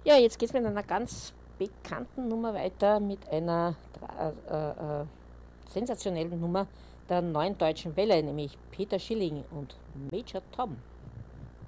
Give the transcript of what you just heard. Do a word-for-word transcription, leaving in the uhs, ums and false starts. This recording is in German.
Ja, jetzt geht es mit einer ganz bekannten Nummer weiter, mit einer äh, äh, sensationellen Nummer der Neuen Deutschen Welle, nämlich Peter Schilling und Major Tom.